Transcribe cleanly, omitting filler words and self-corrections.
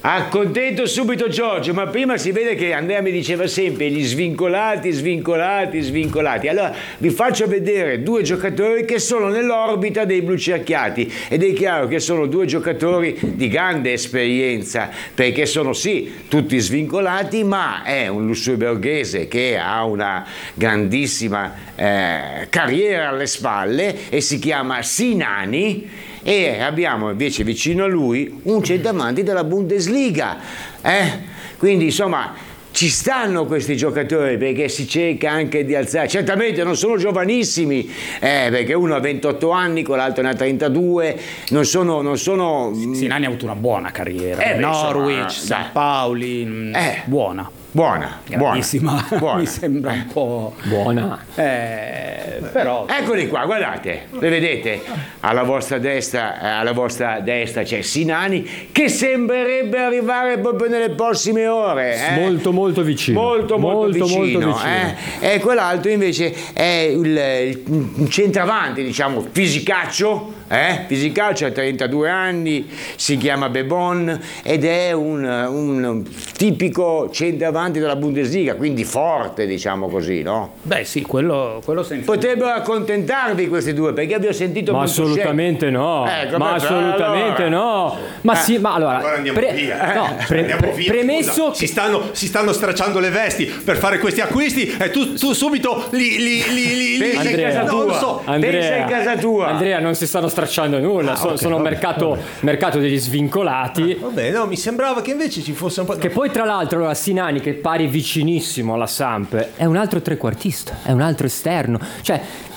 Accontento subito Giorgio, ma prima si vede che Andrea mi diceva sempre gli svincolati. Allora vi faccio vedere due giocatori che sono nell'orbita dei blucerchiati ed è chiaro che sono due giocatori di grande esperienza, perché sono sì tutti svincolati, ma è un lussemburghese che ha una grandissima carriera alle spalle e si chiama Sinani. E abbiamo invece vicino a lui un centravanti della Bundesliga, quindi insomma ci stanno questi giocatori, perché si cerca anche di alzare, certamente non sono giovanissimi, perché uno ha 28 anni, con l'altro ne ha 32, non sono Sinani ha avuto una buona carriera, Norwich, San Pauli, buona, buonissima. Mi sembra un po' buona. Però eccoli qua, guardate, le vedete? Alla vostra destra c'è Sinani, che sembrerebbe arrivare proprio nelle prossime ore. Molto vicino. Molto vicino. E quell'altro invece è un centravanti, diciamo, fisicaccio, ha 32 anni, si chiama Bebon ed è un tipico centravanti della Bundesliga, quindi forte, diciamo così, no? Beh sì, quello senza. Potrebbero accontentarvi questi due, perché abbiamo sentito ma assolutamente no, allora andiamo via, premesso che si stanno stracciando le vesti per fare questi acquisti e tu subito pensa in casa tua. Pensa in casa tua. Andrea, non si stanno stracciando nulla, sono mercato degli svincolati. Vabbè, no, mi sembrava che invece ci fosse un po'. Che poi tra l'altro allora, Sinani, che pari vicinissimo alla Samp, è un altro trequartista, è un altro esterno, cioè